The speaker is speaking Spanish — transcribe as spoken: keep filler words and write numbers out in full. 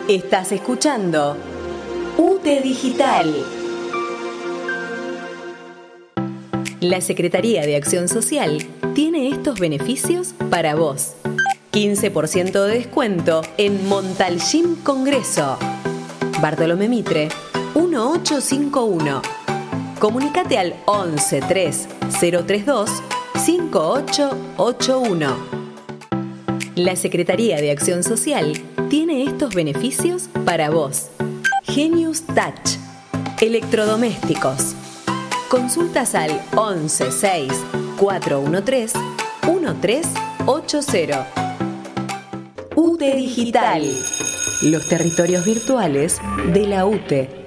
Estás escuchando U T E Digital. La Secretaría de Acción Social tiene estos beneficios para vos. quince por ciento de descuento en Montalcín Congreso. Bartolomé Mitre, uno ocho cinco uno. Comunicate al once tres cero tres dos cinco ocho ocho uno. La Secretaría de Acción Social tiene estos beneficios para vos. Genius Touch. Electrodomésticos. Consultas al once seis cuatro uno tres uno tres ocho cero. U T E Digital. Los territorios virtuales de la U T E.